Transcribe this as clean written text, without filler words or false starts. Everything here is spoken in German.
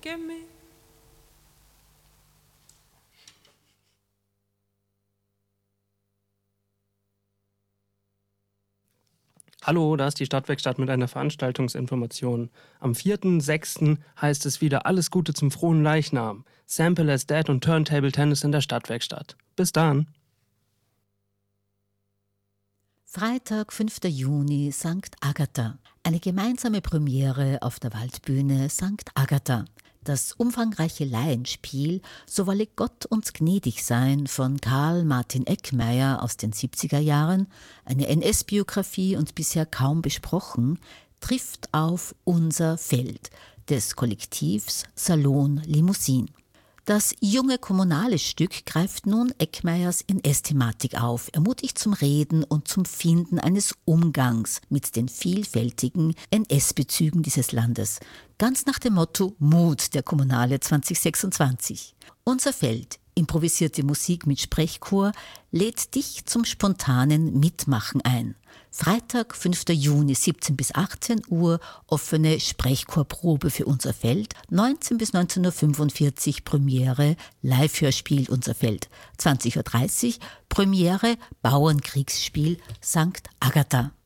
give me. Hallo, da ist die Stadtwerkstatt mit einer Veranstaltungsinformation. Am 4.6. heißt es wieder alles Gute zum frohen Leichnam. Sample as Dead und Turntable Tennis in der Stadtwerkstatt. Bis dann. Freitag, 5. Juni, St. Agatha. Eine gemeinsame Premiere auf der Waldbühne St. Agatha. Das umfangreiche Laienspiel So wolle Gott uns gnädig sein von Karl Martin Eckmeier aus den 70er Jahren, eine NS-Biografie und bisher kaum besprochen, trifft auf Unser Feld des Kollektivs Salon Limousine. Das junge kommunale Stück greift nun Eckmeiers NS-Thematik auf, ermutigt zum Reden und zum Finden eines Umgangs mit den vielfältigen NS-Bezügen dieses Landes. Ganz nach dem Motto Mut der Kommunale 2026. Unser Feld, improvisierte Musik mit Sprechchor, lädt dich zum spontanen Mitmachen ein. Freitag, 5. Juni, 17 bis 18 Uhr, offene Sprechchorprobe für Unser Feld, 19 bis 19.45 Uhr Premiere, Live-Hörspiel Unser Feld, 20.30 Uhr Premiere, Bauernkriegsspiel St. Agatha.